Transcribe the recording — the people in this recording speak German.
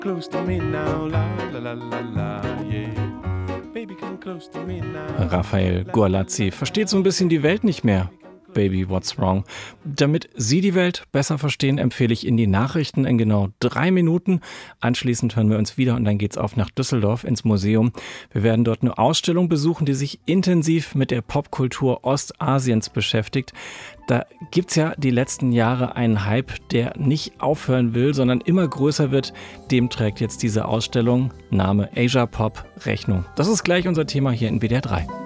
close to me now, la la la la la, yeah. Baby, come close to me now. Rafael Guarlazzi versteht so ein bisschen die Welt nicht mehr. Baby, what's wrong? Damit Sie die Welt besser verstehen, empfehle ich Ihnen die Nachrichten in genau 3 Minuten. Anschließend hören wir uns wieder und dann geht's auf nach Düsseldorf ins Museum. Wir werden dort eine Ausstellung besuchen, die sich intensiv mit der Popkultur Ostasiens beschäftigt. Da gibt's ja die letzten Jahre einen Hype, der nicht aufhören will, sondern immer größer wird. Dem trägt jetzt diese Ausstellung, Name Asia Pop, Rechnung. Das ist gleich unser Thema hier in WDR 3.